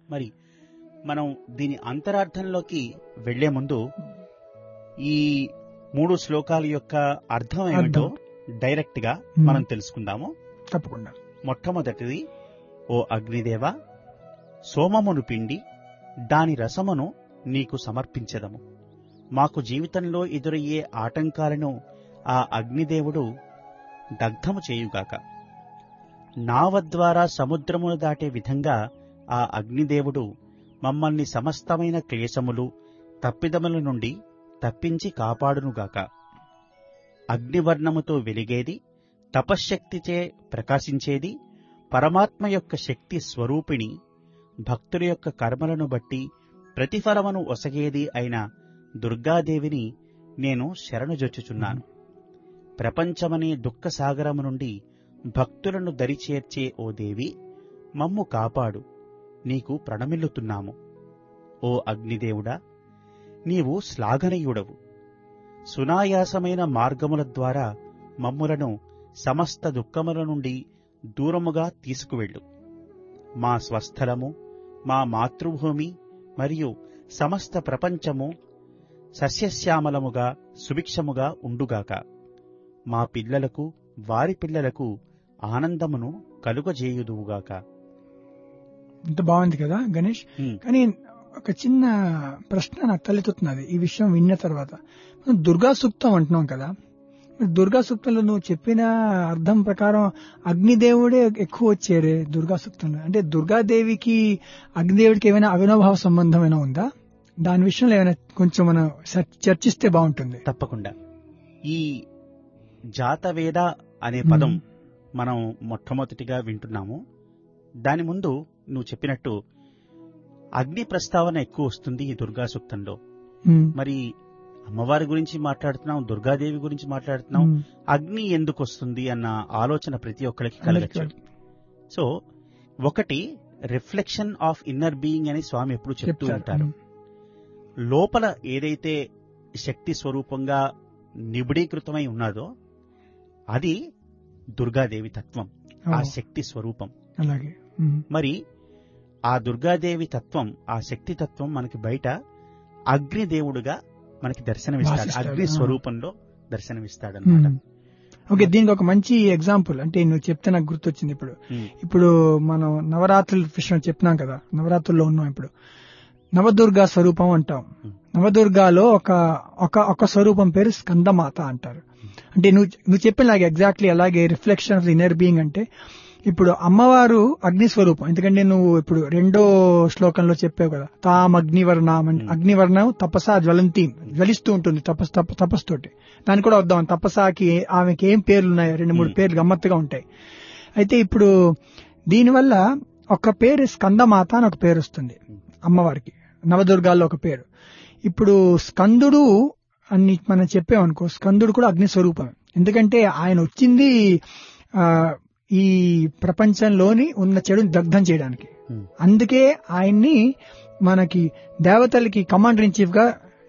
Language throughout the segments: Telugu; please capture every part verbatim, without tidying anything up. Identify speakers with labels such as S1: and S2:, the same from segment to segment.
S1: మరి మనం దీని అంతరార్థంలోకి వెళ్లే ముందు ఈ మూడు శ్లోకాల యొక్క అర్థం ఏమిటో డైరెక్ట్ గా మనం తెలుసుకుందాము.
S2: తప్పకుండా.
S1: మొట్టమొదటిది, ఓ అగ్నిదేవ, సోమమును పిండి దాని రసమును నీకు సమర్పించెదము. మాకు జీవితంలో ఎదురయ్యే ఆటంకాలను ఆ అగ్నిదేవుడు దగ్ధము చేయుగాక. నావ ద్వారా సముద్రమును దాటే విధంగా ఆ అగ్నిదేవుడు మమ్మల్ని సమస్తమైన క్లేశములు తప్పిదముల నుండి తప్పించి కాపాడునుగాక. అగ్నివర్ణముతో వెలిగేది, తపశ్శక్తిచే ప్రకాశించేది, పరమాత్మ యొక్క శక్తి స్వరూపిణి, భక్తుల యొక్క కర్మలను బట్టి ప్రతిఫలమును ఒసగేది అయిన దుర్గాదేవిని నేను శరణుజొచ్చుచున్నాను. ప్రపంచమనే దుఃఖసాగరము నుండి భక్తులను దరిచేర్చే ఓ దేవి, మమ్ము కాపాడు, నీకు ప్రణమిల్లుతున్నాము. ఓ అగ్నిదేవుడా, నీవు శ్లాఘనీయుడవు. సునాయాసమైన మార్గముల ద్వారా మమ్ములను సమస్త దుఃఖముల నుండి దూరముగా తీసుకువెళ్ళు. మా స్వస్థలము, మా మాతృభూమి మరియు సమస్త ప్రపంచము సస్యశ్యామలముగా సుభిక్షముగా ఉండుగాక. మా పిల్లలకు వారి పిల్లలకు ఆనందమును కలుగజేయుదువుగాక.
S2: ఇంత బాగుంది కదా గణేష్. కానీ ఒక చిన్న ప్రశ్న నాకు తలెత్తుతున్నది ఈ విషయం విన్న తర్వాత. మనం దుర్గా సూక్తం అంటున్నాం కదా, దుర్గా సూక్తంలో నువ్వు చెప్పిన అర్థం ప్రకారం అగ్నిదేవుడే ఎక్కువ వచ్చారే దుర్గా సూక్తంలో. అంటే దుర్గాదేవికి అగ్నిదేవుడికి ఏమైనా అవినాభావ సంబంధం ఏమైనా ఉందా? దాని విషయంలో ఏమైనా కొంచెం మనం చర్చిస్తే బాగుంటుంది.
S1: తప్పకుండా. ఈ జాతవేద అనే పదం మనం మొట్టమొదటిగా వింటున్నాము. దాని ముందు నువ్వు చెప్పినట్టు అగ్ని ప్రస్తావన ఎక్కువ వస్తుంది ఈ దుర్గా సూక్తంలో. మరి అమ్మవారి గురించి మాట్లాడుతున్నాం, దుర్గాదేవి గురించి మాట్లాడుతున్నాం, అగ్ని ఎందుకు వస్తుంది అన్న ఆలోచన ప్రతి ఒక్కరికి కలగచ్చు. సో ఒకటి రిఫ్లెక్షన్ ఆఫ్ ఇన్నర్ బీయింగ్ అని స్వామి ఎప్పుడు చెప్తూ ఉంటారు. లోపల ఏదైతే శక్తి స్వరూపంగా నిబిడీకృతమై ఉన్నదో అది దుర్గాదేవి తత్వం, ఆ శక్తి స్వరూపం.
S2: అలాగే
S1: మరి ఆ దుర్గాదేవి తత్వం, ఆ శక్తి తత్వం మనకి బయట అగ్నిదేవుడుగా మనకి దర్శనమిస్తాడు, అగ్ని స్వరూపంలో దర్శనమిస్తాడన్నమాట.
S2: ఓకే, దీనికి ఒక మంచి ఎగ్జాంపుల్ అంటే నువ్వు చెప్తే నాకు గుర్తొచ్చింది. ఇప్పుడు ఇప్పుడు మనం నవరాత్రుల విషయం చెప్పినాం కదా, నవరాత్రుల్లో ఉన్నాం. ఇప్పుడు నవదుర్గా స్వరూపం అంటాం. నవదుర్గాలో ఒక ఒక స్వరూపం పేరు స్కందమాత అంటారు. అంటే నువ్వు నువ్వు చెప్పినలాగే ఎగ్జాక్ట్లీ అలాగే reflection of the inner being. అంటే ఇప్పుడు అమ్మవారు అగ్ని స్వరూపం. ఎందుకంటే నువ్వు ఇప్పుడు రెండో శ్లోకంలో చెప్పావు కదా, తాం అగ్నివర్ణం. అగ్నివర్ణం తపసా జ్వలంతి, జ్వలిస్తూ ఉంటుంది తపస్ తపస్సుతోటి. దానికి కూడా వద్దాం, తపసాకి ఆమెకి ఏం పేర్లు ఉన్నాయో, రెండు మూడు పేర్లు గమ్మత్తుగా ఉంటాయి. అయితే ఇప్పుడు దీనివల్ల ఒక పేరు స్కందమాత అని ఒక పేరు వస్తుంది అమ్మవారికి, నవదుర్గాల్లో ఒక పేరు. ఇప్పుడు స్కందుడు అని మనం చెప్పామనుకో, స్కందుడు కూడా అగ్ని స్వరూపమే. ఎందుకంటే ఆయన వచ్చింది ఆ ఈ ప్రపంచంలోని ఉన్న చెడుని దగ్ధం చేయడానికి. అందుకే ఆయన్ని మనకి దేవతలకి కమాండర్ ఇన్ చీఫ్ గా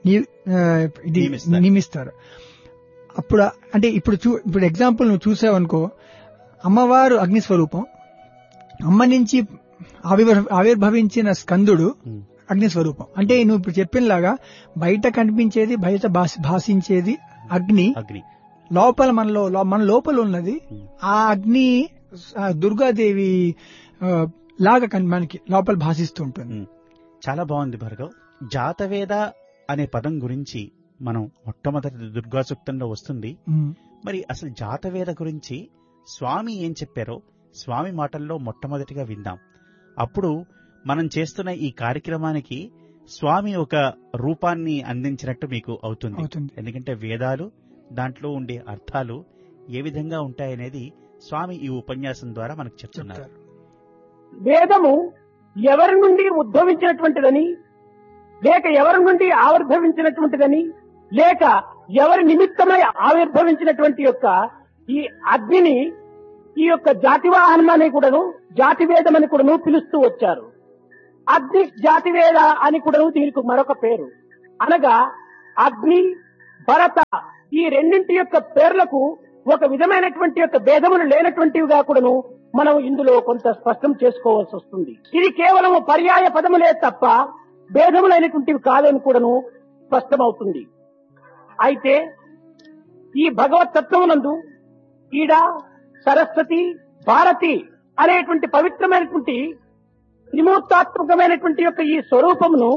S2: ఇది నియమిస్తారు. అప్పుడు అంటే ఇప్పుడు ఇప్పుడు ఎగ్జాంపుల్ నువ్వు చూసావనుకో, అమ్మవారు అగ్ని స్వరూపం, అమ్మ నుంచి ఆవిర్భవించిన స్కందుడు అగ్ని స్వరూపం. అంటే నువ్వు ఇప్పుడు చెప్పినలాగా బయట కనిపించేది, బయట భాషించేది అగ్ని, లోపల మనలో మన లోపల ఉన్నది ఆ అగ్ని దుర్గాదేవి లాగా మనకి లోపల భాషిస్తూ ఉంటుంది.
S1: చాలా బాగుంది భార్గవ్. జాతవేద అనే పదం గురించి మనం మొట్టమొదటి దుర్గా సూక్తంలో వస్తుంది. మరి అసలు జాతవేద గురించి స్వామి ఏం చెప్పారో స్వామి మాటల్లో మొట్టమొదటిగా విందాం. అప్పుడు మనం చేస్తున్న ఈ కార్యక్రమానికి స్వామి ఒక రూపాన్ని అందించినట్టు మీకు అవుతుంది. ఎందుకంటే వేదాలు, దాంట్లో ఉండే అర్థాలు ఏ విధంగా ఉంటాయనేది స్వామి ఈ ఉపన్యాసం ద్వారా మనకు చెప్తున్నారు.
S3: వేదము ఎవరి నుండి ఉద్భవించినటువంటిదని, లేక ఎవరి నుండి ఆవిర్భవించినటువంటిదని, లేక ఎవరి నిమిత్తమై ఆవిర్భవించినటువంటి యొక్క ఈ అగ్నిని ఈ యొక్క జాతివాహనం అని కూడాను, జాతివేదం అని కూడాను పిలుస్తూ వచ్చారు. అగ్ని జాతివేద అని కూడాను దీనికి మరొక పేరు. అనగా అగ్ని, భరత ఈ రెండింటి యొక్క పేర్లకు ఒక విధమైనటువంటి యొక్క భేదములు లేనటువంటివిగా కూడాను మనం ఇందులో కొంత స్పష్టం చేసుకోవాల్సి వస్తుంది. ఇది కేవలం పర్యాయ పదములే తప్ప భేదములైనటువంటివి కాదని కూడాను స్పష్టమవుతుంది. అయితే ఈ భగవత్ తత్వమునందు ఈడ సరస్వతి భారతి అనేటువంటి పవిత్రమైనటువంటి త్రిమూర్తాత్మకమైనటువంటి యొక్క ఈ స్వరూపమును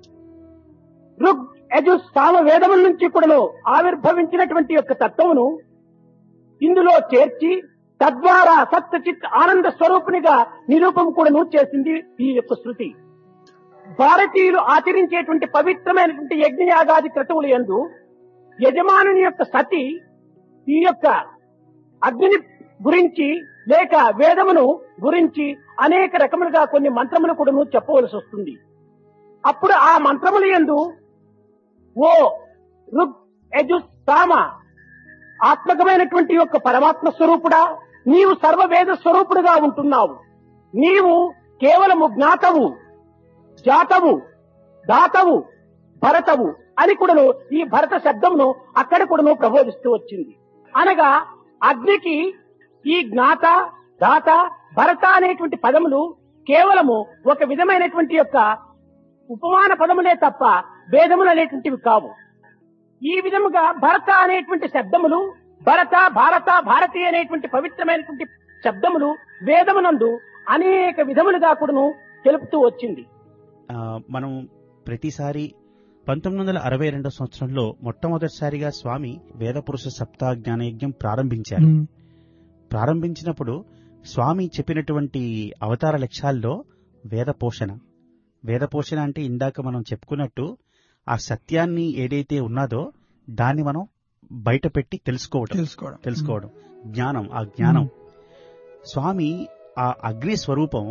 S3: ఋగ్ యజు సామ వేదముల నుంచి కూడా ఆవిర్భవించినటువంటి యొక్క తత్వమును ఇందులో చేర్చి తద్వారా సత్ చిత్ ఆనంద స్వరూపునిగా నిరూపం కూడా చేసింది ఈ యొక్క శృతి. భారతీయులు ఆచరించేటువంటి పవిత్రమైనటువంటి యజ్ఞయాగాది క్రతువులు యందు యజమానుని యొక్క సతి ఈ యొక్క అగ్ని గురించి లేక వేదమును గురించి అనేక రకములుగా కొన్ని మంత్రములు కూడా చెప్పవలసి వస్తుంది. అప్పుడు ఆ మంత్రముల యందు ఓ ఋగ్ యజు సామ ఆత్మకమైనటువంటి యొక్క పరమాత్మ స్వరూపుడా, నీవు సర్వవేద స్వరూపుడుగా ఉంటున్నావు. నీవు కేవలము జ్ఞాతవు, జాతవు, దాతవు, భరతవు అని కూడాను ఈ భరత శబ్దమును అక్కడ కూడాను ప్రబోధిస్తూ వచ్చింది. అనగా అగ్నికి ఈ జ్ఞాత, దాత, భరత అనేటువంటి పదములు కేవలము ఒక విధమైనటువంటి యొక్క ఉపమాన పదములే తప్ప భేదములు అనేటువంటివి కావు. ఈ విధముగా భరత అనేటువంటి శబ్దములు, భరత, భారత, భారతి అనేటువంటి పవిత్రమైనటువంటి శబ్దములు వేదమునందు అనేక విధములుగా కూడాను తెలుపుతూ వచ్చింది.
S1: మనం ప్రతిసారి పంతొమ్మిది వందల అరవై రెండో సంవత్సరంలో మొట్టమొదటిసారిగా స్వామి వేదపురుష సప్తా జ్ఞానయజ్ఞం ప్రారంభించారు. ప్రారంభించినప్పుడు స్వామి చెప్పినటువంటి అవతార లక్ష్యాల్లో వేద పోషణ వేద పోషణ అంటే ఇందాక మనం చెప్పుకున్నట్టు ఆ సత్యాన్ని ఏదైతే ఉన్నదో దాన్ని మనం బయట పెట్టి తెలుసుకోవడం
S2: తెలుసుకోవడం
S1: తెలుసుకోవడం జ్ఞానం. ఆ జ్ఞానం స్వామి ఆ అగ్ని స్వరూపం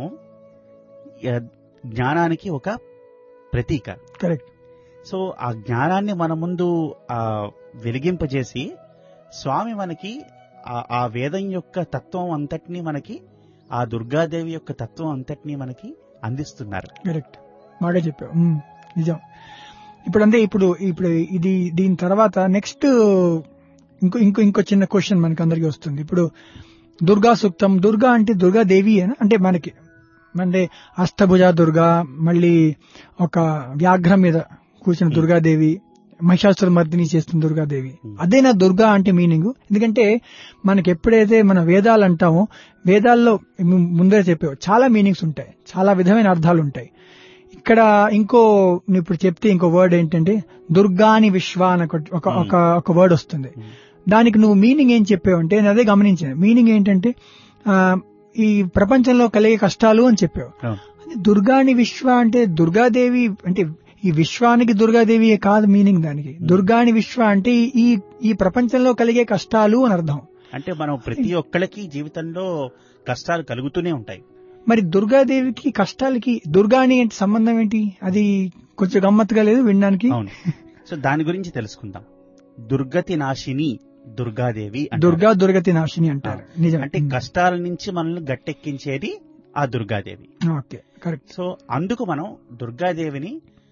S1: జ్ఞానానికి ఒక ప్రతీక.
S2: కరెక్ట్.
S1: సో ఆ జ్ఞానాన్ని మన ముందు ఆ వెలిగింపజేసి స్వామి మనకి ఆ వేదం యొక్క తత్వం అంతటినీ మనకి, ఆ దుర్గాదేవి యొక్క తత్వం అంతటినీ మనకి అందిస్తున్నారు.
S2: కరెక్ట్ మాడే చెప్పావు, నిజం. ఇప్పుడు అంటే ఇప్పుడు ఇప్పుడు ఇది దీని తర్వాత నెక్స్ట్ ఇంకో ఇంకో ఇంకో చిన్న క్వశ్చన్ మనకి అందరికీ వస్తుంది. ఇప్పుడు దుర్గా సూక్తం, దుర్గా అంటే దుర్గాదేవి అని అంటే మనకి అంటే అష్టభుజ దుర్గా, మళ్ళీ ఒక వ్యాఘ్రం మీద కూర్చున్న దుర్గాదేవి, మహిషాసుర మర్దిని చేస్తున్న దుర్గాదేవి, అదేనా దుర్గా అంటే మీనింగ్? ఎందుకంటే మనకి ఎప్పుడైతే మన వేదాలు అంటామో, వేదాల్లో ముందే చెప్పావు చాలా మీనింగ్స్ ఉంటాయి, చాలా విధమైన అర్థాలు ఉంటాయి. ఇక్కడ ఇంకో ఇప్పుడు చెప్తే ఇంకో వర్డ్ ఏంటంటే దుర్గాని విశ్వ అని ఒక ఒక వర్డ్ వస్తుంది. దానికి నువ్వు మీనింగ్ ఏం చెప్పావు అంటే నేను అదే గమనించాను. మీనింగ్ ఏంటంటే ఆ ఈ ప్రపంచంలో కలిగే కష్టాలు అని చెప్పావు. దుర్గాని విశ్వ అంటే దుర్గాదేవి అంటే ఈ విశ్వానికి దుర్గాదేవి కాదు మీనింగ్. దానికి దుర్గాని విశ్వ అంటే ఈ ఈ ప్రపంచంలో కలిగే కష్టాలు అని అర్థం.
S1: అంటే మనం ప్రతి ఒక్కళ్ళకి జీవితంలో కష్టాలు కలుగుతూనే ఉంటాయి.
S2: మరి దుర్గాదేవికి కష్టాలకి దుర్గాని అంటే సంబంధం ఏంటి? అది కొంచెం గమ్మత్తుగా లేదు వినడానికి.
S1: అవును, సో దాని గురించి తెలుసుకుందాం. దుర్గతి నాశిని దుర్గాదేవి,
S2: దుర్గా దుర్గతి నాశిని అంటారు. నిజం.
S1: అంటే కష్టాల నుంచి మనల్ని గట్టెక్కించేది ఆ దుర్గాదేవి.
S2: Okay, correct.
S1: సో అందుకు మనం దుర్గాదేవిని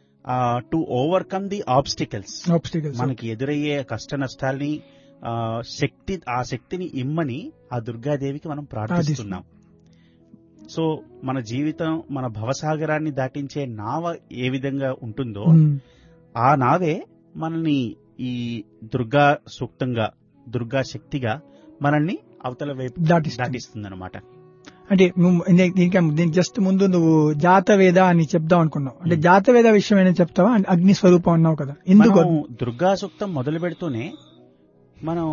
S1: టు ఓవర్కమ్ ది ఆబ్స్టికల్స్, మనకి ఎదురయ్యే కష్ట నష్టాలని శక్తి ఆ శక్తిని ఇమ్మని ఆ దుర్గాదేవికి మనం ప్రార్థిస్తున్నాం. సో మన జీవితం, మన భవసాగరాన్ని దాటించే నావ ఏ విధంగా ఉంటుందో ఆ నావే మనల్ని ఈ దుర్గా సూక్తంగా, దుర్గా శక్తిగా మనల్ని అవతల వైపు దాటిస్తుంది అనమాట.
S2: అంటే దీనికి జస్ట్ ముందు నువ్వు జాతవేద అని చెప్దాం అనుకున్నావు. అంటే జాతవేద విషయం ఏమైనా చెప్తావా? అగ్ని స్వరూపం అన్నావు కదా, ఎందుకు?
S1: దుర్గా సూక్తం మొదలు పెడుతూనే మనం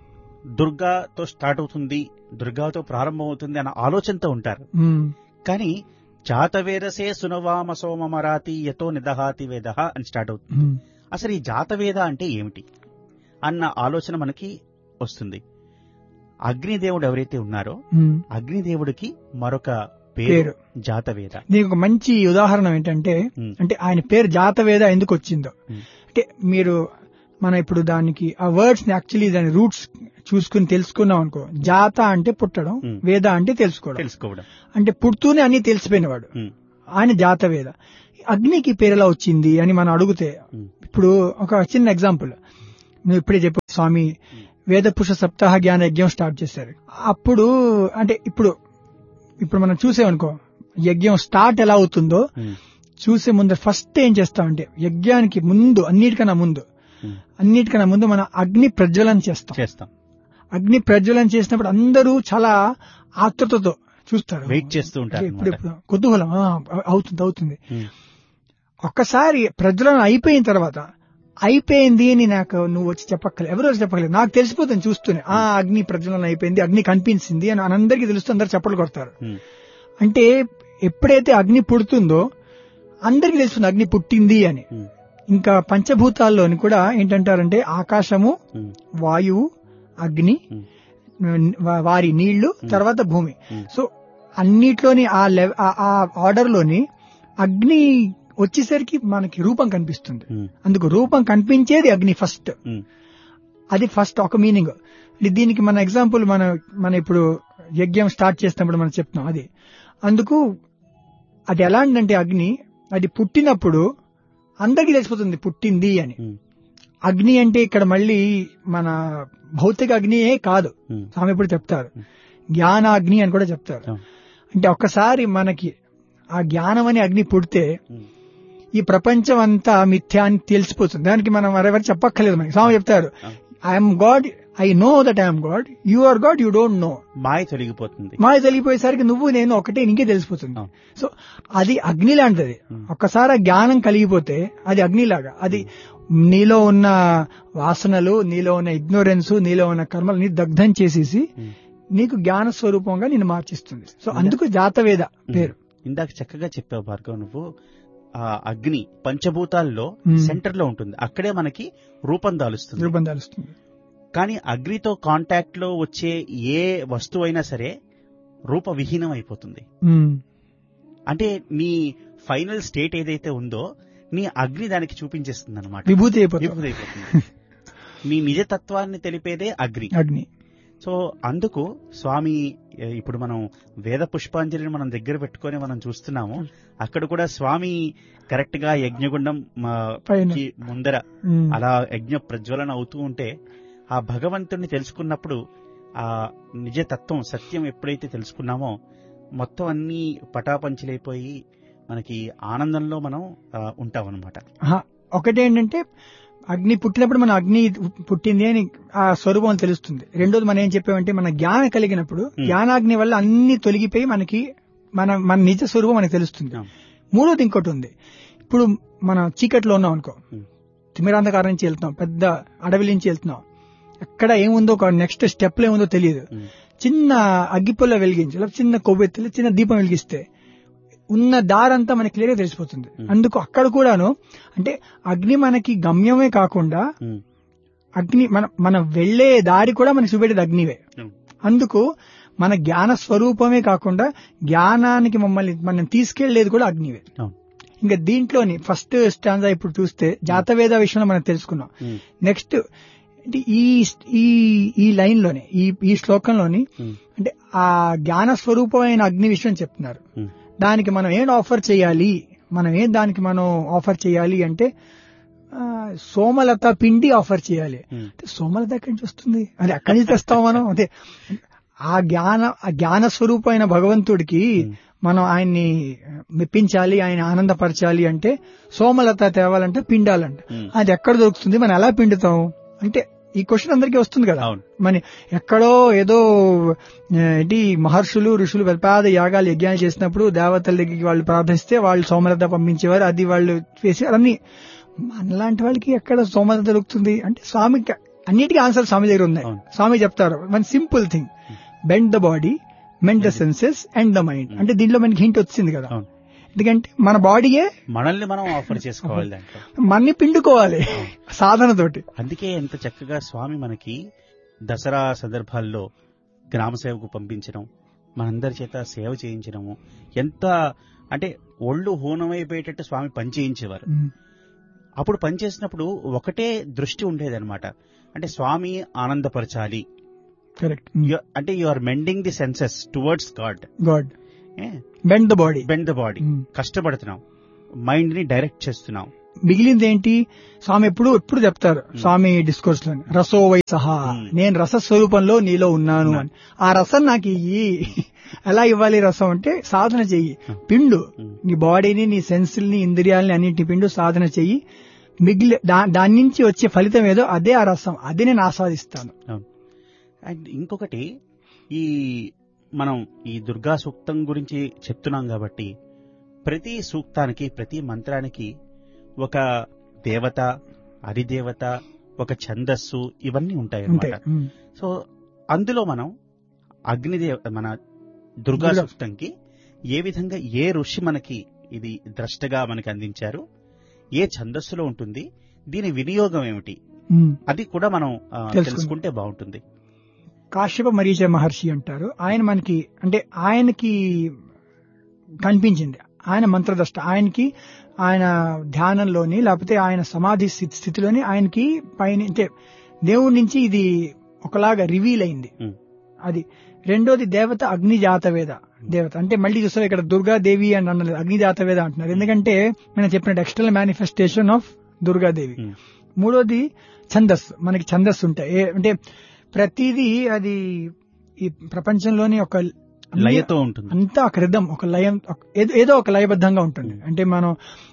S1: దుర్గాతో స్టార్ట్ అవుతుంది, దుర్గాతో ప్రారంభం అవుతుంది అన్న ఆలోచనతో ఉంటారు. కానీ జాతవేదసే సునవామ సోమమరాతి యతో నిదహాతి వేద అని స్టార్ట్ అవుతుంది. అసలు ఈ జాతవేద అంటే ఏమిటి అన్న ఆలోచన మనకి వస్తుంది. అగ్నిదేవుడు ఎవరైతే ఉన్నారో అగ్నిదేవుడికి మరొక పేరు జాతవేద.
S2: దీనికి ఒక మంచి ఉదాహరణ ఏంటంటే, అంటే ఆయన పేరు జాతవేద ఎందుకు వచ్చిందో అంటే మీరు మన ఇప్పుడు దానికి ఆ వర్డ్స్ ని యాక్చువల్లీ దాని రూట్స్ చూసుకుని తెలుసుకున్నాం అనుకో. జాత అంటే పుట్టడం, వేద అంటే తెలుసుకోవడం
S1: తెలుసుకోవడం
S2: అంటే పుడుతూనే అన్ని తెలిసిపోయినవాడు ఆయన జాతవేద. అగ్నికి పేరు ఎలా వచ్చింది అని మనం అడిగితే, ఇప్పుడు ఒక చిన్న ఎగ్జాంపుల్ నువ్వు ఇప్పుడే చెప్పు. స్వామి వేద పురుష సప్తాహ జ్ఞాన యజ్ఞం స్టార్ట్ చేశారు. అప్పుడు అంటే ఇప్పుడు ఇప్పుడు మనం చూసేవనుకో యజ్ఞం స్టార్ట్ ఎలా అవుతుందో చూసే ముందు ఫస్ట్ ఏం చేస్తామంటే యజ్ఞానికి ముందు అన్నిటికన్నా ముందు అన్నిటికన్నా ముందు మనం అగ్ని ప్రజ్వలన చేస్తాం
S1: చేస్తాం
S2: అగ్ని ప్రజ్వలన చేసినప్పుడు అందరూ చాలా ఆతృతతో చూస్తారు,
S1: వెయిట్ చేస్తూ ఉంటారు,
S2: ఇప్పుడు ఇప్పుడు కుతూహలం ఆ, అవుతుంది అవుతుంది ఒక్కసారి ప్రజ్వలన అయిపోయిన తర్వాత అయిపోయింది అని నాకు నువ్వు వచ్చి చెప్పక్కలేదు, ఎవరు వచ్చి చెప్పక్కలేదు, నాకు తెలిసిపోతుంది చూస్తూనే ఆ అగ్ని ప్రజ్వలన అయిపోయింది, అగ్ని కనిపించింది అని అందరికీ తెలుస్తూ అందరు చప్పట్లు కొడతారు. అంటే ఎప్పుడైతే అగ్ని పుడుతుందో అందరికీ తెలుస్తుంది అగ్ని పుట్టింది అని. ఇంకా పంచభూతాల్లోని కూడా ఏంటంటారంటే ఆకాశము, వాయువు, అగ్ని, వారి నీళ్లు, తర్వాత భూమి. సో అన్నిట్లోని ఆ లెవ ఆ ఆర్డర్ లోని అగ్ని వచ్చేసరికి మనకి రూపం కనిపిస్తుంది. అందుకు రూపం కనిపించేది అగ్ని ఫస్ట్. అది ఫస్ట్ ఒక మీనింగ్. దీనికి మన ఎగ్జాంపుల్ మన మన ఇప్పుడు యజ్ఞం స్టార్ట్ చేసినప్పుడు మనం చెప్తున్నాం అది. అందుకు అది ఎలాంటిదంటే అగ్ని అది పుట్టినప్పుడు అందరికీ తెలిసిపోతుంది పుట్టింది అని. అగ్ని అంటే ఇక్కడ మళ్ళీ మన భౌతిక అగ్నియే కాదు, స్వామి ఇప్పుడు చెప్తారు జ్ఞానాగ్ని అని కూడా చెప్తారు. అంటే ఒక్కసారి మనకి ఆ జ్ఞానం అనే అగ్ని పుడితే ఈ ప్రపంచం అంతా మిథ్యా అని తెలిసిపోతుంది. దానికి మనం మరెవరు చెప్పక్కర్లేదు. మనకి స్వామి చెప్తారు I'm God, I know that I'm God, you are God, you don't know.
S1: మాయ తొలగిపోతుంది.
S2: మాయ తొలగిపోయేసరికి నువ్వు నేను ఒకటే నీకే తెలిసిపోతుంది. సో అది అగ్ని లాంటిది. ఒక్కసారి జ్ఞానం కలిగిపోతే అది అగ్నిలాగా. అది నీలో ఉన్న వాసనలు, నీలో ఉన్న ఇగ్నోరెన్స్, నీలో ఉన్న కర్మలని దగ్ధం చేసేసి నీకు జ్ఞాన స్వరూపంగా నిన్ను మార్చిస్తుంది. సో అందుకు జాతవేద పేరు.
S1: ఇందాక చక్కగా చెప్పావు భార్గవ్ నువ్వు. ఆ అగ్ని పంచభూతాల్లో సెంటర్ లో ఉంటుంది, అక్కడే మనకి రూపం దాలుస్తుంది
S2: రూపం దాలుస్తుంది
S1: కానీ అగ్నితో కాంటాక్ట్ లో వచ్చే ఏ వస్తువు అయినా సరే రూపవిహీనం అయిపోతుంది. అంటే నీ ఫైనల్ స్టేట్ ఏదైతే ఉందో నీ అగ్ని దానికి చూపించేస్తుంది అనమాట,
S2: విభూతి అయిపోతుంది.
S1: విభూతి అయిపోతుంది. నీ నిజతత్వాన్ని తెలిపేదే అగ్ని.
S2: అగ్ని
S1: సో అందుకు స్వామి ఇప్పుడు మనం వేద పుష్పాంజలిని మనం దగ్గర పెట్టుకొని మనం చూస్తున్నాము. అక్కడ కూడా స్వామి కరెక్ట్ గా యజ్ఞగుండం ముందర అలా యజ్ఞ ప్రజ్వలన అవుతూ ఉంటే ఆ భగవంతుడిని తెలుసుకున్నప్పుడు ఆ నిజతత్వం సత్యం ఎప్పుడైతే తెలుసుకున్నామో మొత్తం అన్ని పటాపంచలైపోయి మనకి ఆనందంలో మనం ఉంటామన్నమాట.
S2: ఒకటేంటంటే అగ్ని పుట్టినప్పుడు మన అగ్ని పుట్టింది అని ఆ స్వరూపం తెలుస్తుంది. రెండోది మనం ఏం చెప్పామంటే మన జ్ఞానం కలిగినప్పుడు జ్ఞానాగ్ని వల్ల అన్ని తొలగిపోయి మనకి మన మన నిజ స్వరూపం మనకి తెలుస్తుంది. మూడోది ఇంకోటి ఉంది. ఇప్పుడు మనం చీకట్లో ఉన్నాం అనుకో, తిమిరాంధకారం నుంచి వెళ్తున్నాం, పెద్ద అడవి నుంచి వెళ్తున్నాం, ఎక్కడ ఏముందో ఒక నెక్స్ట్ స్టెప్ లో ఏముందో తెలియదు. చిన్న అగ్గిపుల్ల వెలిగించి లేదా చిన్న కొవ్వెత్తులు చిన్న దీపం వెలిగిస్తే ఉన్న దారంతా మనకి క్లియర్ గా తెలిసిపోతుంది. అందుకు అక్కడ కూడాను అంటే అగ్ని మనకి గమ్యమే కాకుండా అగ్ని మన మనం వెళ్లే దారి కూడా మనకి చూపెట్టేది అగ్నివే. అందుకు మన జ్ఞాన స్వరూపమే కాకుండా జ్ఞానానికి మమ్మల్ని మనం తీసుకెళ్లేది కూడా అగ్నివే. ఇంకా దీంట్లోని ఫస్ట్ స్టాంజా ఇప్పుడు చూస్తే జాతవేద విషయంలో మనం తెలుసుకున్నాం. నెక్స్ట్ ఈ ఈ లైన్ లోనే ఈ ఈ శ్లోకంలోని అంటే ఆ జ్ఞాన స్వరూపమైన అగ్ని విషయం చెప్తున్నారు. దానికి మనం ఏం ఆఫర్ చేయాలి, మనం ఏం దానికి మనం ఆఫర్ చేయాలి అంటే సోమలత పిండి ఆఫర్ చేయాలి. సోమలత ఎక్కడి నుంచి వస్తుంది, అది ఎక్కడి నుంచి తెస్తాం మనం? అంటే ఆ జ్ఞాన ఆ జ్ఞాన స్వరూపమైన భగవంతుడికి మనం ఆయన్ని మెప్పించాలి, ఆయన ఆనందపరచాలి అంటే సోమలత తేవాలంటే పిండాలంట. అది ఎక్కడ దొరుకుతుంది, మనం ఎలా పిండుతాం అంటే ఈ క్వశ్చన్ అందరికీ వస్తుంది కదా. మన ఎక్కడో ఏదో ఏంటి మహర్షులు ఋషులు పెద్ద యాగాలు యజ్ఞాలు చేసినప్పుడు దేవతల దగ్గరికి వాళ్ళు ప్రార్థిస్తే వాళ్ళు సోమలత పంపించేవారు, అది వాళ్ళు చేసేవారు. అన్ని మనలాంటి వాళ్ళకి ఎక్కడ సోమలత దొరుకుతుంది అంటే స్వామికి అన్నిటికీ ఆన్సర్ స్వామి దగ్గర ఉన్నాయి. స్వామి చెప్తారు మన simple thing, bend the body, meant the senses and the mind. అంటే దీంట్లో మనకి హింట్ వచ్చింది కదా. ఎందుకంటే మన బాడీయే
S1: మనల్ని మనం ఆఫర్ చేసుకోవాలి, దాంట్లో
S2: మన్ని పిండుకోవాలి సాధనతోటి.
S1: అందుకే ఎంత చక్కగా స్వామి మనకి దసరా సందర్భాల్లో గ్రామ సేవకు పంపించడం, మనందరి చేత సేవ చేయించడము, ఎంత అంటే ఒళ్ళు హోనమైపోయేటట్టు స్వామి పని చేయించేవారు. అప్పుడు పనిచేసినప్పుడు ఒకటే దృష్టి ఉండేదన్నమాట, అంటే స్వామి ఆనందపరచాలి.
S2: కరెక్ట్.
S1: అంటే you are mending the senses towards God.
S2: God bend the body,
S1: bend the body. కష్టపడుతున్నాం, మైండ్ ని డైరెక్ట్ చేస్తున్నాం,
S2: మిగిలింది ఏంటి? స్వామి ఎప్పుడు ఎప్పుడు చెప్తారు స్వామి డిస్కోర్స్ లోని, రసో వై సహా, నేను రస స్వరూపంలో నీలో ఉన్నాను అని. ఆ రసం నాకు ఇయ్యి. ఎలా ఇవ్వాలి రసం అంటే సాధన చెయ్యి, పిండు నీ బాడీని, నీ సెన్సుల్ని, ఇంద్రియాలని అన్నింటి పిండు, సాధన చెయ్యి. మిగిలి దాని నుంచి వచ్చే ఫలితం ఏదో అదే ఆ రసం, అది నేను ఆస్వాదిస్తాను.
S1: అండ్ ఇంకొకటి, ఈ మనం ఈ దుర్గా సూక్తం గురించి చెప్తున్నాం కాబట్టి ప్రతి సూక్తానికి, ప్రతి మంత్రానికి ఒక దేవత, అధిదేవత, ఒక ఛందస్సు, ఇవన్నీ ఉంటాయి అన్నమాట. సో అందులో మనం అగ్నిదేవ మన దుర్గా సూక్తంకి ఏ విధంగా ఏ ఋషి మనకి ఇది ద్రష్టగా మనకి అందించారు, ఏ ఛందస్సులో ఉంటుంది, దీని వినియోగం ఏమిటి, అది కూడా మనం తెలుసుకుంటే బాగుంటుంది.
S2: కాశ్యప మరీచ మహర్షి అంటారు. ఆయన మనకి అంటే ఆయనకి కనిపించింది, ఆయన మంత్రదృష్ట, ఆయనకి ఆయన ధ్యానంలోని లేకపోతే ఆయన సమాధి స్థితిలోని ఆయనకి పైన అంటే దేవుడి నుంచి ఇది ఒకలాగా రివీల్ అయింది. అది రెండోది దేవత అగ్నిజాతవేద దేవత. అంటే మళ్ళీ చూస్తారు ఇక్కడ దుర్గాదేవి అని అన్నది, అగ్నిజాతవేద అంటున్నారు. ఎందుకంటే మనం చెప్పినట్టు ఎక్స్టర్నల్ మేనిఫెస్టేషన్ ఆఫ్ దుర్గాదేవి. మూడోది ఛందస్, మనకి ఛందస్సు ఉంటాయి. అంటే ప్రతిదీ అది ఈ ప్రపంచంలోని ఒక
S1: లయతో ఉంటుంది,
S2: అంతా ఒక రిథం, ఒక లయం, ఏదో ఒక లయబద్ధంగా ఉంటుంది. అంటే మనం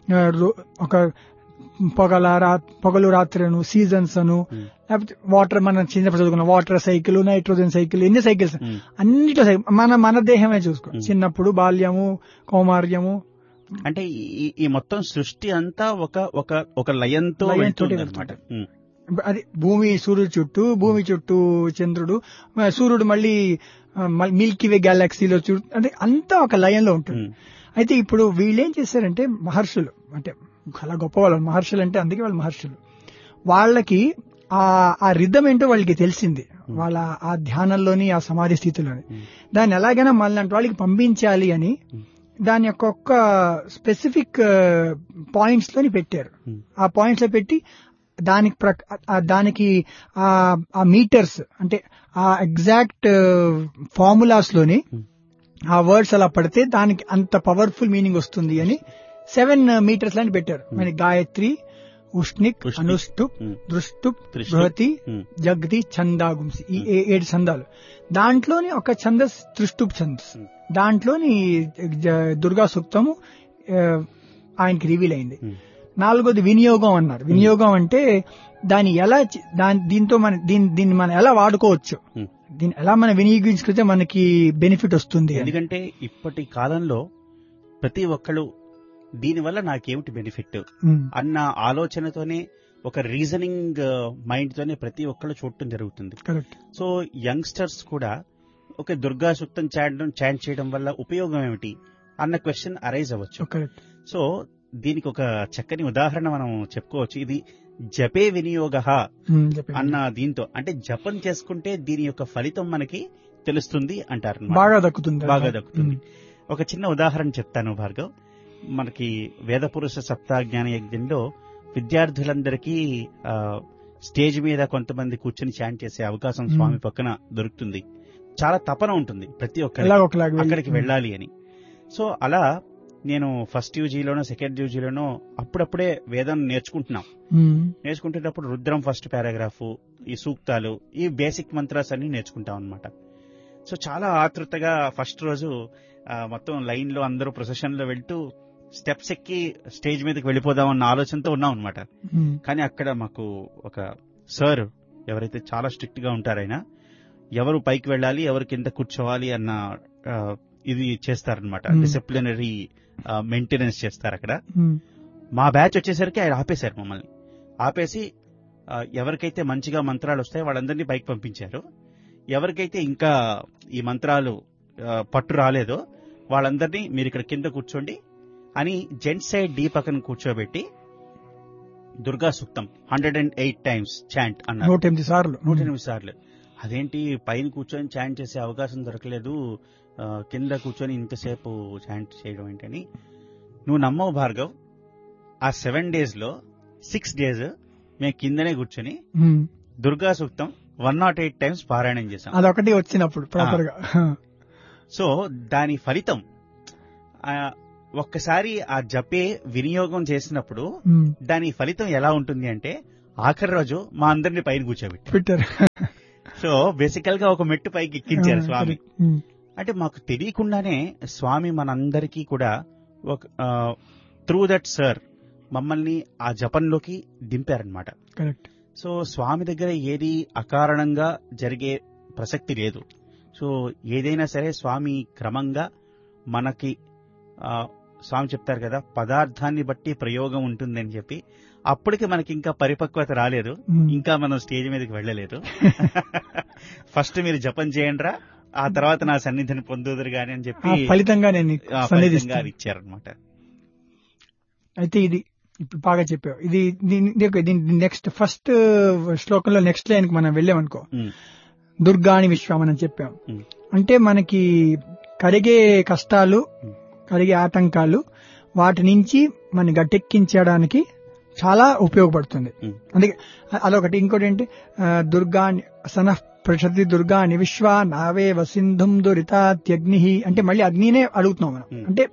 S2: ఒక పొగల రా పొగలు రాత్రులను, సీజన్స్ అను, లేకపోతే వాటర్, మనం చిన్నప్పుడు చదువుకున్న వాటర్ సైకిల్, నైట్రోజన్ సైకిల్, ఎన్ని సైకిల్స్ అన్నిట్లో మన మన దేహమే చూసుకో, చిన్నప్పుడు బాల్యము, కౌమార్యము,
S1: అంటే ఈ మొత్తం సృష్టి అంతా ఒక ఒక ఒక లయంతో అన్నమాట.
S2: అది భూమి సూర్యుడు చుట్టూ, భూమి చుట్టూ చంద్రుడు, సూర్యుడు మళ్ళీ మిల్కీ వే గ్యాలక్సీలో చుట్టూ, అంటే అంతా ఒక లయంలో ఉంటుంది. అయితే ఇప్పుడు వీళ్ళేం చేశారంటే మహర్షులు, అంటే చాలా గొప్ప వాళ్ళు మహర్షులు, అంటే అందుకే వాళ్ళు మహర్షులు. వాళ్ళకి ఆ ఆ రిథం ఏంటో వాళ్ళకి తెలిసింది, వాళ్ళ ఆ ధ్యానంలోని, ఆ సమాధి స్థితిలోని. దాన్ని ఎలాగైనా మళ్ళీ వాళ్ళకి పంపించాలి అని దాని యొక్క ఒక్క స్పెసిఫిక్ పాయింట్స్ లోని పెట్టారు. ఆ పాయింట్స్ లో పెట్టి దానికి దానికి ఆ మీటర్స్, అంటే ఆ ఎగ్జాక్ట్ ఫార్ములాస్ లోని ఆ వర్డ్స్ అలా పడితే దానికి అంత పవర్ఫుల్ మీనింగ్ వస్తుంది అని సెవెన్ మీటర్స్ అని పెట్టారు. మన గాయత్రి, ఉష్ణిక్, అనుష్టుప్, దృష్టుప్, బృహతి, జగతి, ఛందాగుంసి, ఈ ఏడు ఛందాలు. దాంట్లోని ఒక ఛందస్ త్రిష్టుప్ ఛందస్, దాంట్లోని దుర్గా సూక్తము ఆయనకి రివీల్ అయింది. నాలుగోది వినియోగం అన్నారు. వినియోగం అంటే దాన్ని ఎలా దాని దీంతో మన దీన్ని దీన్ని మనం ఎలా వాడుకోవచ్చు, దీన్ని ఎలా మనం వినియోగించుకుంటే మనకి బెనిఫిట్ వస్తుంది.
S1: ఎందుకంటే ఇప్పటి కాలంలో ప్రతి ఒక్కళ్ళు దీనివల్ల నాకేమిటి బెనిఫిట్ అన్న ఆలోచనతోనే, ఒక రీజనింగ్ మైండ్ తోనే ప్రతి ఒక్కళ్ళు చూడటం జరుగుతుంది. సో యంగ్స్టర్స్ కూడా ఒక దుర్గా సూక్తం చాటం చాంట్ చేయడం వల్ల ఉపయోగం ఏమిటి అన్న క్వశ్చన్ అరైజ్ అవ్వచ్చు. సో దీనికి ఒక చక్కని ఉదాహరణ మనం చెప్పుకోవచ్చు. ఇది జపే వినియోగ అన్న దీంతో, అంటే జపం చేసుకుంటే దీని యొక్క ఫలితం మనకి తెలుస్తుంది అంటారు,
S2: బాగా దక్కుతుంది
S1: బాగా దక్కుతుంది. ఒక చిన్న ఉదాహరణ చెప్తాను భార్గవ్. మనకి వేదపురుష సప్తాజ్ఞాన యజ్ఞంలో విద్యార్థులందరికీ స్టేజ్ మీద కొంతమంది కూర్చొని చాంట్ చేసే అవకాశం స్వామి పక్కన దొరుకుతుంది. చాలా తపన ఉంటుంది ప్రతి ఒక్కరికి అక్కడికి వెళ్ళాలి అని. సో అలా నేను ఫస్ట్ యూజీలోనో సెకండ్ యూజీలోనో అప్పుడప్పుడే వేదం నేర్చుకుంటున్నాం. నేర్చుకుంటేటప్పుడు రుద్రం ఫస్ట్ పారాగ్రాఫ్, ఈ సూక్తాలు, ఈ బేసిక్ మంత్రాస్ అన్ని నేర్చుకుంటాం అనమాట. సో చాలా ఆతృతగా ఫస్ట్ రోజు మొత్తం లైన్ లో అందరూ ప్రొసెషన్ లో వెళ్తూ స్టెప్స్ ఎక్కి స్టేజ్ మీదకి వెళ్ళిపోదాం అన్న ఆలోచనతో ఉన్నాం అనమాట. కానీ అక్కడ మాకు ఒక సార్ ఎవరైతే చాలా స్ట్రిక్ట్ గా ఉంటారైనా, ఎవరు పైకి వెళ్ళాలి, ఎవరు కింద కూర్చోవాలి అన్న ఇది చేస్తారనమాట. డిసిప్లినరీ మెయింటెనెన్స్ చేస్తారు అక్కడ. మా బ్యాచ్ వచ్చేసరికి ఆయన ఆపేశారు మమ్మల్ని. ఆపేసి ఎవరికైతే మంచిగా మంత్రాలు వస్తాయో వాళ్ళందరినీ పైకి పంపించారు. ఎవరికైతే ఇంకా ఈ మంత్రాలు పట్టు రాలేదో వాళ్ళందరినీ మీరు ఇక్కడ కింద కూర్చోండి అని జెంట్ సైడ్ డీ పక్కన కూర్చోబెట్టి దుర్గా సూక్తం hundred and eight times chant అన్నారు.
S2: నూట ఎనిమిది సార్లు
S1: నూట ఎనిమిది సార్లు అదేంటి పైన కూర్చొని చాంట్ చేసే అవకాశం దొరకలేదు, కింద కూర్చొని ఇంతసేపు చాంట్ చేయడం ఏంటని. నువ్వు నమ్మవు భార్గవ్, ఆ సెవెన్ డేస్ లో సిక్స్ డేస్ మేము కిందనే కూర్చొని దుర్గా సూక్తం వన్ నాట్ ఎయిట్ టైమ్స్ పారాయణం చేశాం.
S2: అదొకటి వచ్చినప్పుడు ప్రాపర్ గా.
S1: సో దాని ఫలితం ఒక్కసారి ఆ జపే వినియోగం చేసినప్పుడు
S2: ఉమ్,
S1: దాని ఫలితం ఎలా ఉంటుంది అంటే ఆఖరి రోజు మా అందరిని పైన కూర్చోబెట్టి
S2: పెట్టారు.
S1: సో బేసికల్ గా ఒక మెట్టు పైకి ఎక్కించారు స్వామి.
S2: ఉమ్,
S1: అంటే మాకు తెలియకుండానే స్వామి మనందరికీ కూడా ఒక త్రూ దట్ సర్ మమ్మల్ని ఆ జపంలోకి దింపారనమాట.
S2: కరెక్ట్.
S1: సో స్వామి దగ్గర ఏది అకారణంగా జరిగే ప్రసక్తి లేదు. సో ఏదైనా సరే స్వామి క్రమంగా మనకి ఆ, స్వామి చెప్తారు కదా, పదార్థాన్ని బట్టి ప్రయోగం ఉంటుందని చెప్పి. అప్పటికి మనకి ఇంకా పరిపక్వత రాలేదు,
S2: ఉమ్,
S1: ఇంకా మనం స్టేజ్ మీదకి వెళ్ళలేదు. ఫస్ట్ మీరు జపం చేయండిరా, ఆ తర్వాత నా సన్నిధిని పొందుదురు గాని అని
S2: ఆ
S1: చెప్పి
S2: ఫలితంగా నేను
S1: ఆ
S2: సన్నిధిస్తాను.
S1: ఫలితంగా ఇచ్చారనమాట.
S2: అయితే ఇది ఇప్పుడు బాగా చెప్పావు. ఇది దీని- దీని- దీని నెక్స్ట్ ఫస్ట్ శ్లోకంలో నెక్స్ట్ లైన్ కి మనం వెళ్ళామనుకో,
S1: ఉమ్,
S2: దుర్గాని విశ్వం అని చెప్పాం.
S1: ఉమ్,
S2: అంటే మనకి కలిగే కష్టాలు,
S1: ఉమ్,
S2: కలిగే ఆటంకాలు, వాటి నుంచి మన గట్టెక్కించడానికి చాలా ఉపయోగపడుతుంది.
S1: ఉమ్,
S2: అందుకే అదొకటి. ఇంకోటి ఏంటి, ఆ, దుర్గా సన ప్రసతి దుర్గాని విశ్వ నావేవ సింధుం దురితాత్యగ్ని. అంటే మళ్ళీ అగ్నినే అడుగుతున్నాం మనం.
S1: ఉమ్.
S2: అంటే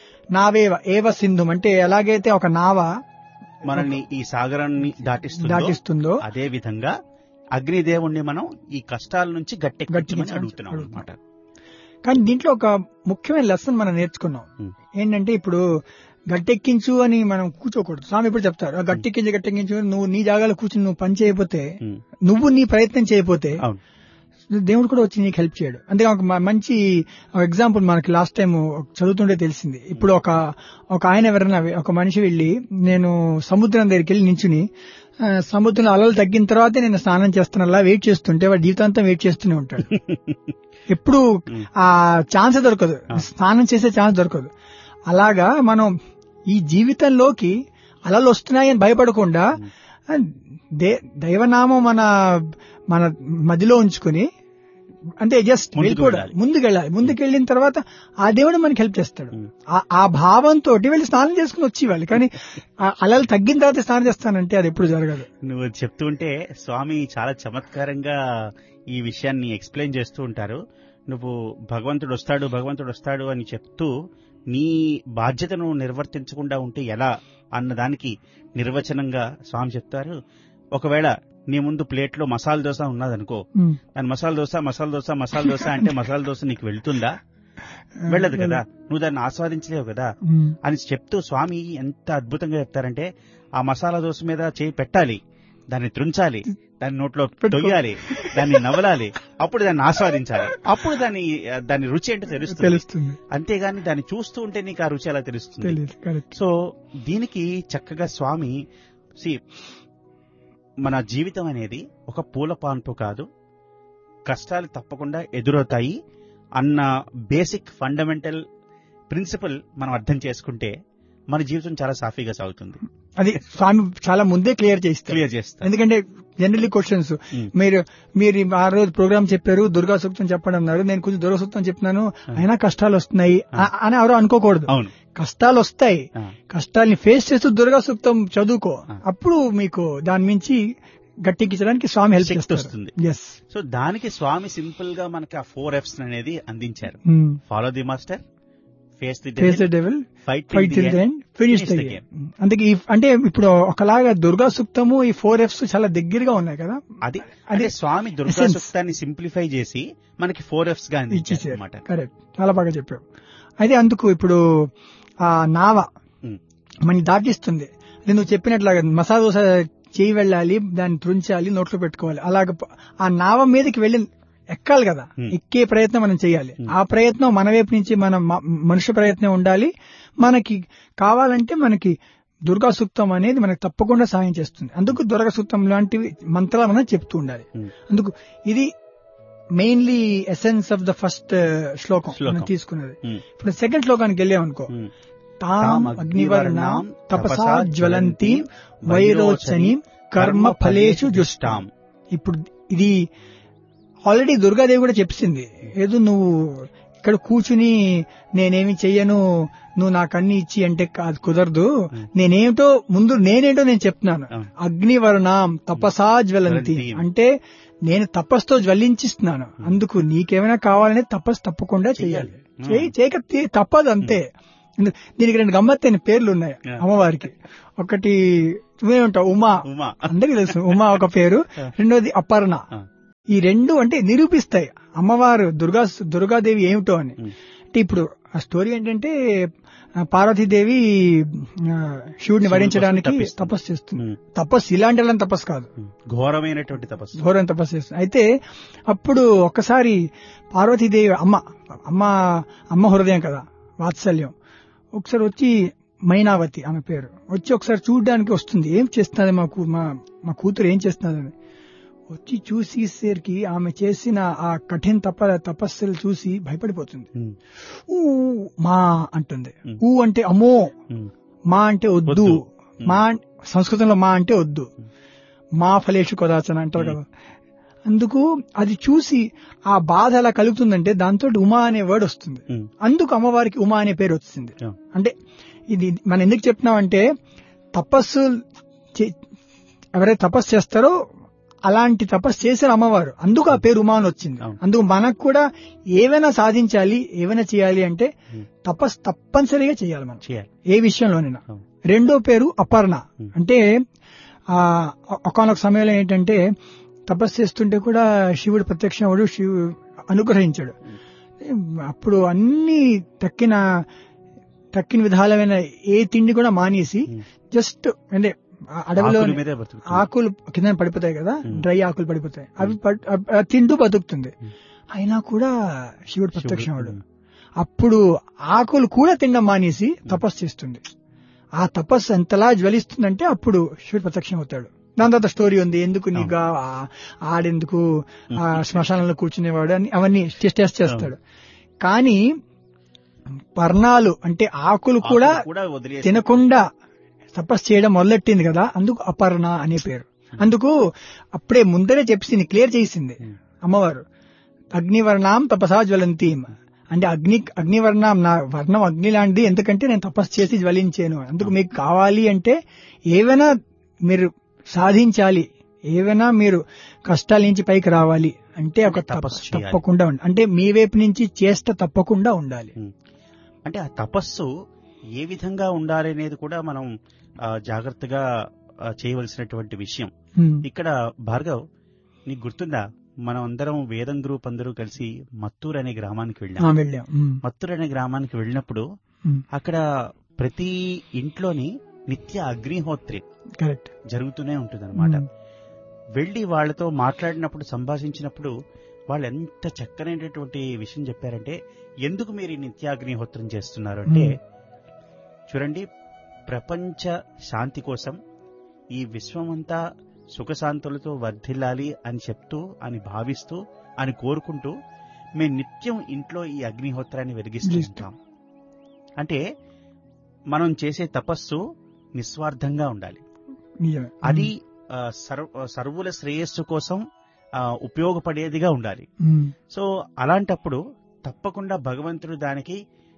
S2: నావేవ ఏవ సింధుం అంటే ఎలాగైతే ఒక నావ
S1: మనల్ని ఈ సాగరాన్ని దాటిస్తుందో
S2: దాటిస్తుందో
S1: అదే విధంగా అగ్నిదేవుణ్ణి మనం ఈ కష్టాల నుంచి గట్టెక్కించమని
S2: గట్టెక్కించమని
S1: అడుగుతున్నాం అనమాట.
S2: కానీ దీంట్లో ఒక ముఖ్యమైన లెసన్ మనం నేర్చుకున్నాం.
S1: ఉమ్,
S2: ఏంటంటే ఇప్పుడు గట్టెక్కించు అని మనం కూర్చోకూడదు. స్వామి ఇప్పుడు చెప్తారు, "ఆ, గట్టెక్కించు గట్టెక్కించు నువ్వు నీ జాగాలో కూర్చుని నువ్వు పని చేయకపోతే,
S1: ఉమ్,
S2: నువ్వు నీ ప్రయత్నం చేయకపోతే
S1: అవును.
S2: దేవుడు కూడా వచ్చి నీకు హెల్ప్ చేయడు." అంతే ఒక మ- మంచి ఎగ్జాంపుల్ మనకి లాస్ట్ టైం చదువుతుంటే తెలిసింది. ఇప్పుడు ఒక ఒక ఆయన ఎవరైనా ఒక మనిషి వెళ్లి, నేను సముద్రం దగ్గరికి వెళ్లి నించుని ఆ, సముద్రంలో అలలు తగ్గిన తర్వాతే నేను స్నానం చేస్తాను అలా వెయిట్ చేస్తుంటే వాడు జీవితాంతం వెయిట్ చేస్తూనే ఉంటాడు. ఎప్పుడు ఆ ఛాన్స్ దొరకదు, స్నానం చేసే ఛాన్స్ దొరకదు. అలాగా మనం ఈ జీవితంలోకి అలలు వస్తున్నాయని భయపడకుండా ఆ, దే- దైవనామం మన మన మదిలో ఉంచుకుని, అంటే జస్ట్
S1: ముందుకు
S2: వెళ్ళిపోవడం,
S1: వెళ్ళాలి.
S2: ముందుకెళ్ళాలి. ముందుకెళ్ళిన తర్వాత ఆ దేవుడు మనకి హెల్ప్ చేస్తాడు.
S1: ఉమ్.
S2: ఆ- ఆ భావంతో వెళ్ళి స్నానం చేసుకుని వచ్చి ఇవ్వాలి. కానీ ఆ అలలు తగ్గిన తర్వాత స్నానం చేస్తానంటే అది ఎప్పుడు జరగదు.
S1: నువ్వు చెప్తుంటే స్వామి చాలా చమత్కారంగా ఈ విషయాన్ని ఎక్స్ప్లెయిన్ చేస్తూ ఉంటారు. నువ్వు భగవంతుడు వస్తాడు భగవంతుడు వస్తాడు అని చెప్తూ నీ బాధ్యతను నిర్వర్తించకుండా ఉంటే ఎలా అన్నదానికి నిర్వచనంగా స్వామి చెప్తారు. ఒకవేళ నీ ముందు ప్లేట్లో మసాలా దోశ ఉన్నదనుకో,
S2: ఉమ్.
S1: దాని మసాలా దోశ మసాలా దోశ మసాలా దోశ అంటే మసాలా దోశ నీకు వెళ్తుందా? వెళ్ళదు కదా, నువ్వు దాన్ని ఆస్వాదించలేవు కదా
S2: ఉమ్.
S1: అని చెప్తూ స్వామి ఎంత అద్భుతంగా చెప్తారంటే, ఆ మసాలా దోశ మీద చేయి పెట్టాలి, దాన్ని త్రుంచాలి, దాన్ని నోట్లో తొయ్యాలి, దాన్ని నవలాలి, అప్పుడు దాన్ని ఆస్వాదించాలి, అప్పుడు దాని దాని రుచి ఏంటో తెలుస్తుంది.
S2: తెలుస్తుంది.
S1: అంతేగాని దాన్ని చూస్తూ ఉంటే నీకు ఆ రుచి అలా తెలుస్తుంది.
S2: తెలియదు. కరెక్ట్.
S1: సో దీనికి చక్కగా స్వామి సి మన జీవితం అనేది ఒక పూల పాన్పు కాదు, కష్టాలు తప్పకుండా ఎదురవుతాయి అన్న బేసిక్ ఫండమెంటల్ ప్రిన్సిపల్ మనం అర్థం చేసుకుంటే మన జీవితం చాలా సాఫీగా సాగుతుంది.
S2: అది స్వామి చాలా ముందే క్లియర్ చేస్తారు.
S1: క్లియర్ చేస్తారు.
S2: ఎందుకంటే జనరల్లీ క్వశ్చన్స్,
S1: ఉమ్.
S2: మీరు మీరు ఆ రోజు ప్రోగ్రామ్ చెప్పారు, దుర్గా సూక్తం చెప్పండి అన్నారు, నేను కొంచెం దుర్గా సూక్తం చెప్తున్నాను, అయినా కష్టాలు వస్తున్నాయి ఆ- అని ఎవరు అనుకోకూడదు.
S1: అవును.
S2: కష్టాలు వస్తాయి,
S1: ఆ,
S2: కష్టాల్ని ఫేస్ చేస్తూ దుర్గా సూక్తం చదువుకో,
S1: ఆ.
S2: అప్పుడు మీకు దాని మించి గట్టెక్కించడానికి స్వామి హెల్ప్
S1: శక్తి
S2: చేస్తారు.
S1: వస్తుంది.
S2: ఎస్.
S1: సో దానికి స్వామి సింపుల్ గా మనకి ఆ ఫోర్ ఎఫ్స్ అనేది అందించారు. Follow the master, face the
S2: face the devil,
S1: fight
S2: fight till the end, finish the game. అందుకే ఈ- అంటే ఇప్పుడు ఒకలాగా దుర్గా సూక్తము ఈ ఫోర్ ఎఫ్స్ చాలా దగ్గరగా ఉన్నాయి కదా.
S1: అది
S2: అదే
S1: అదే స్వామి దుర్గా
S2: essence.
S1: సూక్తాన్ని సింప్లిఫై చేసి మనకి ఫోర్ ఎఫ్స్ గా అందించారు
S2: ఇచ్చేసారు.
S1: అనమాట.
S2: కరెక్ట్, చాలా బాగా చెప్పావు. అయితే అందుకు ఇప్పుడు ఆ నావ
S1: ఉమ్.
S2: మనని దాటిస్తుంది. అది నువ్వు చెప్పినట్లాగా మసాలా దోశ చేయి వెళ్ళాలి, దాన్ని త్రుంచాలి, నోట్లో పెట్టుకోవాలి. అలాగ ప- ఆ నావ మీదకి వెళ్ళి ఎక్కాలి కదా,
S1: ఉమ్.
S2: ఎక్కే ప్రయత్నం మనం చేయాలి.
S1: ఉమ్.
S2: ఆ ప్రయత్నం మన వైపు నుంచి మన మ- మనుష్య ప్రయత్నం ఉండాలి. మనకి కావాలంటే మనకి దుర్గా సూక్తం అనేది మనకి తప్పకుండా సహాయం చేస్తుంది. అందుకు దుర్గా సూక్తం లాంటివి మంత్రాలు మనం చెప్తూ ఉండాలి.
S1: ఉమ్.
S2: అందుకు ఇది mainly essence of the first శ్లోకం
S1: శ్లోకం.
S2: మనం తీసుకున్నది.
S1: ఉమ్.
S2: ఇప్పుడు సెకండ్ శ్లోకానికి వెళ్ళామనుకో,
S1: ఉమ్.
S2: తాం అగ్నివర్ణాం తపసా జ్వలంతి వైరోచని కర్మ ఫలేషు జుష్టాం. ఇప్పుడు ఇది ఆల్రెడీ దుర్గాదేవి కూడా చెప్పింది. ఏదో నువ్వు ఇక్కడ కూర్చుని నేనేమి చెయ్యను, నువ్వు నాకు అన్ని ఇచ్చి అంటే అది కుదరదు, నేనేమిటో ముందు నేనేంటో నేను చెప్తున్నాను. అగ్నివర్ణాం తపసా జ్వలంతి అంటే నేను తపస్సుతో జ్వలించిస్తున్నాను. అందుకు నీకేమైనా కావాలనే తపస్సు తప్పకుండా చేయాలి. చేయి చేయక తీ- తప్పదు అంతే. దీనికి రెండు గమ్మత్తైన పేర్లు ఉన్నాయి అమ్మవారికి. ఒకటి నువ్వే ఉంటావు ఉమా,
S1: ఉమా
S2: అందరికీ తెలుసు ఉమా ఒక పేరు. రెండోది అపర్ణ. ఈ రెండు అంటే నిరూపిస్తాయి అమ్మవారు దుర్గా దుర్గాదేవి ఏమిటో అని. అంటే ఇప్పుడు ఆ స్టోరీ ఏంటంటే పార్వతీదేవి శివుడిని వరించడానికి తపస్సు చేస్తుంది. తపస్సు ఇలాంటి వాళ్ళని తపస్సు కాదు,
S1: ఘోరమైనటువంటి తపస్సు,
S2: ఘోరమైన తపస్సు చేస్తుంది. అయితే అప్పుడు ఒక్కసారి పార్వతీదేవి అమ్మ అమ్మ అమ్మ హృదయం కదా, వాత్సల్యం, ఒకసారి వచ్చి మైనావతి ఆమె పేరు, వచ్చి ఒకసారి చూడడానికి వస్తుంది. ఏం చేస్తున్నది మా మా కూతురు ఏం చేస్తున్నదని వచ్చి చూసేసరికి ఆమె చేసిన ఆ కఠిన తప తపస్సులు చూసి భయపడిపోతుంది. ఊ మా అంటుంది. ఊ అంటే అమ్మో, మా అంటే వద్దు, మా సంస్కృతంలో మా అంటే వద్దు, మా ఫలేషు కొదాచన అంటారు కదా. అందుకు అది చూసి ఆ బాధ ఎలా కలుగుతుందంటే దాంతో ఉమా అనే వర్డ్ వస్తుంది. అందుకు అమ్మవారికి ఉమా అనే పేరు వచ్చింది. అంటే ఇది మనం ఎందుకు చెప్తున్నామంటే తపస్సు ఎవరైతే తపస్సు చేస్తారో అలాంటి తపస్సు చేశారు అమ్మవారు, అందుకు ఆ పేరు ఉమా అని వచ్చింది. అందుకు మనకు కూడా ఏవైనా సాధించాలి, ఏవైనా చేయాలి అంటే తపస్సు తప్పనిసరిగా చేయాలి మనం, ఏ విషయంలోనైనా. రెండో పేరు అపర్ణ. అంటే ఆ ఒకానొక సమయంలో ఏంటంటే తపస్సు చేస్తుంటే కూడా శివుడు ప్రత్యక్షముడు, శివుడు అనుగ్రహించాడు. అప్పుడు అన్ని తక్కిన తక్కిన విధాలమైన ఏ తిండి కూడా మానేసి జస్ట్ అంటే అడవిలో ఆకులు కింద పడిపోతాయి కదా, డ్రై ఆకులు పడిపోతాయి, అవి తింటూ బతుకుతుంది. అయినా కూడా శివుడు ప్రత్యక్షముడు. అప్పుడు ఆకులు కూడా తినడం మానేసి తపస్సు చేస్తుంది. ఆ తపస్సు ఎంతలా జ్వలిస్తుందంటే అప్పుడు శివుడు ప్రత్యక్షం అవుతాడు. దాని తర్వాత స్టోరీ ఉంది, ఎందుకు నీకు ఆడెందుకు ఆ శ్మశానంలో కూర్చునేవాడు అని అవన్నీ టెస్ట్ చేస్తాడు. కానీ పర్ణాలు అంటే ఆకులు కూడా తినకుండా తపస్సు చేయడం మొదలెట్టింది కదా, అందుకు అపర్ణ అనే పేరు. అందుకు అప్పుడే ముందరే చెప్పేసింది, క్లియర్ చేసింది అమ్మవారు, అగ్నివర్ణాం తపసా జ్వలంతీం అంటే అగ్ని అగ్నివర్ణం నా వర్ణం అగ్ని లాంటిది, ఎందుకంటే నేను తపస్సు చేసి జ్వలించాను. అందుకు మీకు కావాలి అంటే ఏవైనా మీరు సాధించాలి, ఏవైనా మీరు కష్టాల నుంచి పైకి రావాలి అంటే ఒక తపస్సు తప్పకుండా ఉండాలి. అంటే మీ వైపు నుంచి చేష్ట తప్పకుండా ఉండాలి.
S1: అంటే ఆ తపస్సు ఏ విధంగా ఉండాలి అనేది కూడా మనం జాగ్రత్తగా చేయవలసినటువంటి విషయం. ఇక్కడ భార్గవ్, నీకు గుర్తుందా, మనం అందరం వేదం గ్రూప్ అందరూ కలిసి మత్తూరు అనే గ్రామానికి వెళ్ళాం. మత్తూరు అనే గ్రామానికి వెళ్ళినప్పుడు అక్కడ ప్రతి ఇంట్లోని నిత్య అగ్నిహోత్రి జరుగుతూనే ఉంటుంది అనమాట. వెళ్లి వాళ్లతో మాట్లాడినప్పుడు, సంభాషించినప్పుడు వాళ్ళు ఎంత చక్కనైనటువంటి విషయం చెప్పారంటే, ఎందుకు మీరు ఈ నిత్యాగ్నిహోత్రం చేస్తున్నారు అంటే, చూడండి, ప్రపంచ శాంతి కోసం ఈ విశ్వమంతా సుఖశాంతులతో వర్ధిల్లాలి అని చెప్తూ, అని భావిస్తూ, అని కోరుకుంటూ మేము నిత్యం ఇంట్లో ఈ అగ్నిహోత్రాన్ని వెలిగిస్తూ ఉంటాం. అంటే మనం చేసే తపస్సు నిస్వార్థంగా ఉండాలి. అది సర్వుల శ్రేయస్సు కోసం ఉపయోగపడేదిగా ఉండాలి. సో అలాంటప్పుడు తప్పకుండా భగవంతుడు దానికి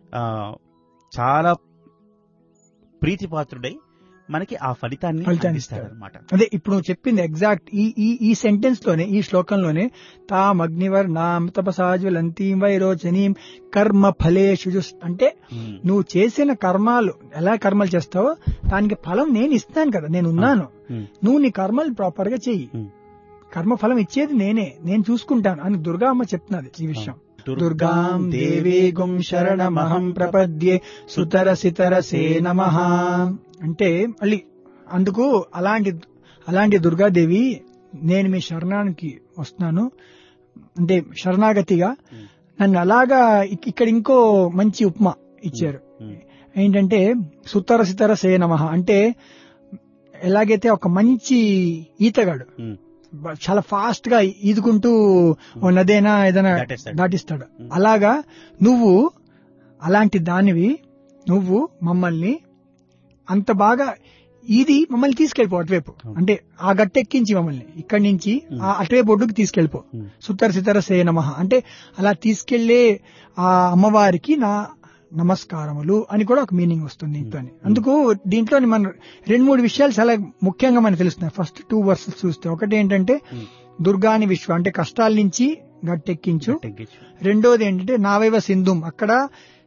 S1: చాలా ప్రీతిపాత్రుడై మనకి ఆ ఫలితాన్ని అందిస్తాడనమాట.
S2: అదే ఇప్పుడు నువ్వు చెప్పింది ఎగ్జాక్ట్ ఈ ఈ ఈ సెంటెన్స్ లోనే, ఈ శ్లోకంలోనే తాం అగ్నివర్ణాం తపసాజ్వలంతీం వైరోచనీం కర్మ ఫలేషు అంటే నువ్వు చేసిన కర్మాలు ఎలా కర్మలు చేస్తావో దానికి ఫలం నేను ఇస్తాను కదా, నేను ఉన్నాను, నువ్వు నీ కర్మలు ప్రాపర్ గా చెయ్యి, కర్మ ఫలం ఇచ్చేది నేనే, నేను చూసుకుంటాను అని దుర్గా అమ్మ చెప్తున్నది ఈ విషయం. దుర్గాం దేవీ గుం శరణమహం ప్రపద్యే సుతరసితరసే నమః అంటే మళ్ళీ అందుకు అలాంటి అలాంటి దుర్గాదేవి నేను మీ శరణానికి వస్తున్నాను అంటే శరణాగతిగా నన్ను అలాగా. ఇక్కడ ఇంకో మంచి ఉపమా ఇచ్చారు ఏంటంటే సుతరసితరసే నమః అంటే ఎలాగైతే ఒక మంచి ఈతగాడు చాలా ఫాస్ట్ గా ఈదుకుంటూ నదేనా ఏదైనా దాటిస్తాడు, అలాగా నువ్వు అలాంటి దానివి, నువ్వు మమ్మల్ని అంత బాగా ఇది మమ్మల్ని తీసుకెళ్ళిపో అటువైపు, అంటే ఆ గట్టెక్కించి మమ్మల్ని ఇక్కడి నుంచి ఆ అటువైపు ఒడ్డుకు తీసుకెళ్ళిపో. సుతర సితర సే నమః అంటే అలా తీసుకెళ్లే ఆ అమ్మవారికి నా నమస్కారములు అని కూడా ఒక మీనింగ్ వస్తుంది దీంతో. అందుకు దీంట్లో మనం రెండు మూడు విషయాలు చాలా ముఖ్యంగా మనకు తెలుస్తున్నాయి. ఫస్ట్ టూ వర్సెస్ చూస్తే ఒకటి ఏంటంటే దుర్గాని విశ్వ అంటే కష్టాల నుంచి గట్టెక్కించు, రెండోది ఏంటంటే నావైవ సింధుం అక్కడ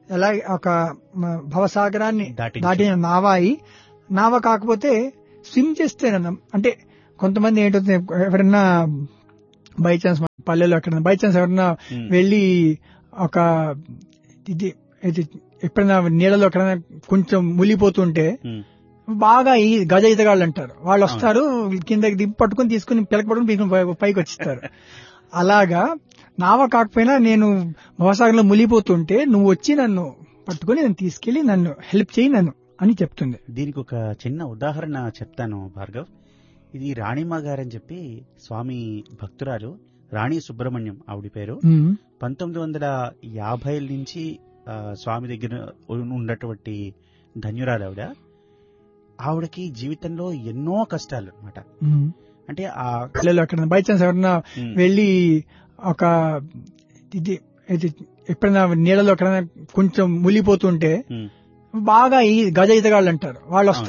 S2: ఎలా ఒక మ- భవసాగరాన్ని
S1: దాటించు.
S2: దాటిన నావాయి నావ కాకపోతే స్విమ్ చేస్తేనన్నా అంటే కొంతమంది ఏంటంటే ఎవరన్నా బై ఛాన్స్ పల్లెలో ఎక్కడ బై ఛాన్స్ ఎవరన్నా
S1: ఉమ్,
S2: వెళ్ళి ఒక ఇది ఇది ఎప్పుడైనా నీళ్ళలో ఎక్కడైనా కొంచెం మునిగిపోతుంటే
S1: ఉమ్,
S2: బాగా ఈ గజ ఈతగాళ్ళు అంటారు. వాళ్ళు వస్తారు కిందకి దింపి పట్టుకుని తీసుకుని పిలక పట్టుకుని తీసుకుని పై- పైకి వచ్చిస్తారు. అలాగా నావ కాకపోయినా నేను భవసాగరంలో మునిగిపోతుంటే నువ్వు వచ్చి నన్ను పట్టుకుని నన్ను తీసుకెళ్లి నన్ను హెల్ప్ చేయి నన్ను అని చెప్తుంది.
S1: దీనికి ఒక చిన్న ఉదాహరణ చెప్తాను భార్గవ్. ఇది రాణిమ్మ గారని చెప్పి స్వామి భక్తురాలు రాణి సుబ్రహ్మణ్యం ఆవిడ పేరు.
S2: ఉమ్,
S1: పంతొమ్మిది వందల యాభై నుంచి ఆ, స్వామి దగ్గర ఉన్నటువంటి ధన్యురాలు ఆవిడ. ఆవిడకి జీవితంలో ఎన్నో కష్టాలు అన్నమాట.
S2: ఉమ్.
S1: అంటే ఆ
S2: పల్లెలో ఎక్కడ బై ఛాన్స్ ఎవరన్నా
S1: ఉమ్,
S2: వెళ్ళి ఒక ఇది ఇది ఎప్పుడైనా నీళ్ళలో ఎక్కడైనా కొంచెం మునిగిపోతుంటే
S1: ఉమ్,
S2: బాగా ఈ గజ ఈతగాళ్ళు అంటారు. వాళ్ళు వస్తారు